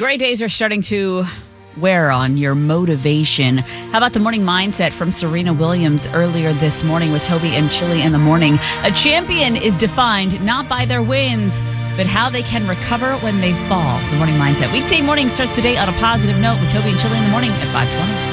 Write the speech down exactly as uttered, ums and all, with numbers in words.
Gray days are starting to wear on your motivation. How about the morning mindset from Serena Williams earlier this morning with Toby and Chili in the morning? A champion is defined not by their wins, but how they can recover when they fall. The morning mindset. Weekday morning starts the day on a positive note with Toby and Chili in the morning at five twenty.